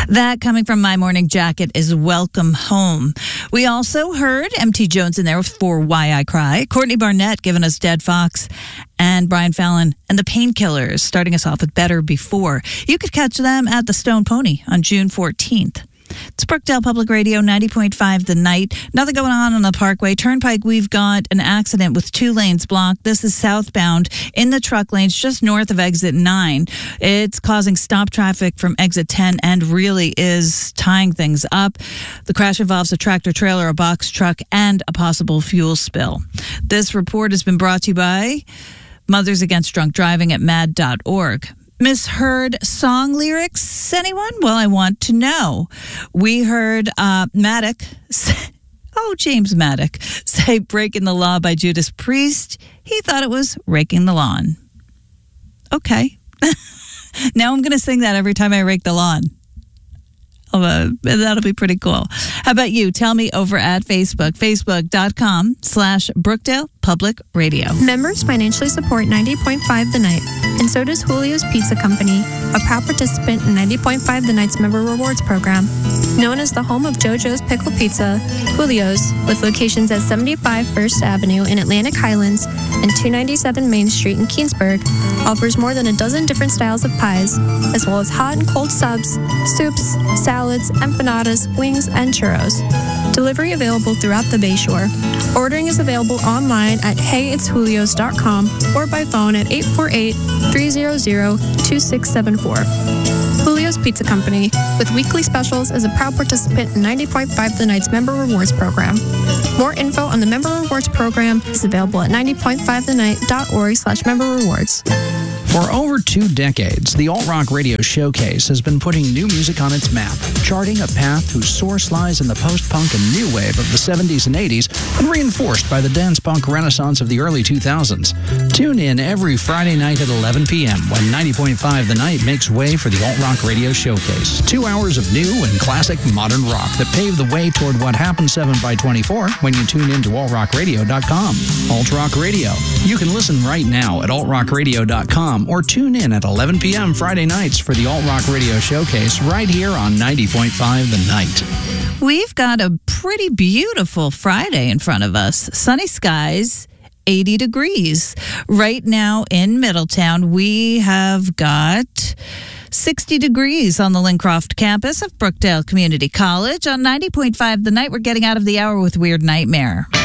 That coming from My Morning Jacket is Welcome Home. We also heard M.T. Jones in there for Why I Cry. Courtney Barnett giving us Dead Fox. And Brian Fallon and the Painkillers starting us off with Better Before. You could catch them at the Stone Pony on June 14th. It's Brookdale Public Radio, 90.5 The Night. Nothing going on the Parkway Turnpike. We've got an accident with 2 lanes blocked. This is southbound in the truck lanes just north of exit 9. It's causing stop traffic from exit 10 and really is tying things up. The crash involves a tractor trailer, a box truck, and a possible fuel spill. This report has been brought to you by Mothers Against Drunk Driving at mad.org. Misheard song lyrics, anyone? Well, I want to know. We heard Maddock, James Maddock, say Breaking the Law by Judas Priest. He thought it was Raking the Lawn. Okay. Now I'm going to sing that every time I rake the lawn. That'll be pretty cool. How about you? Tell me over at Facebook, facebook.com/Brookdale Public Radio. Members financially support 90.5 The Night, and so does Julio's Pizza Company, a proud participant in 90.5 The Night's Member Rewards Program. Known as the home of JoJo's Pickle Pizza, Julio's, with locations at 75 First Avenue in Atlantic Highlands and 297 Main Street in Keensburg, offers more than a dozen different styles of pies, as well as hot and cold subs, soups, salads, empanadas, wings, and churros. Delivery available throughout the Bayshore. Ordering is available online at heyitsjulios.com or by phone at 848-300-2674. Julio's Pizza Company, with weekly specials, is a proud participant in 90.5 The Night's Member Rewards Program. More info on the Member Rewards Program is available at 90.5thennight.org/member rewards. For over 2 decades, the Alt Rock Radio Showcase has been putting new music on its map, charting a path whose source lies in the post-punk and new wave of the 70s and 80s and reinforced by the dance-punk renaissance of the early 2000s. Tune in every Friday night at 11 p.m. when 90.5 The Night makes way for the Alt Rock Radio Showcase. 2 hours of new and classic modern rock that pave the way toward what happens 7x24 when you tune in to altrockradio.com. Alt Rock Radio. You can listen right now at altrockradio.com or tune in at 11 p.m. Friday nights for the Alt Rock Radio Showcase right here on 90.5 The Night. We've got a pretty beautiful Friday in front of us. Sunny skies, 80 degrees. Right now in Middletown, we have got 60 degrees on the Lincroft campus of Brookdale Community College. On 90.5 The Night, we're getting out of the hour with Weird Nightmare.